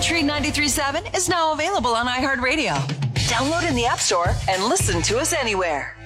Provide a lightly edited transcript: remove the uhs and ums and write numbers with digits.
Country 93.7 is now available on iHeartRadio. Download in the App Store and listen to us anywhere.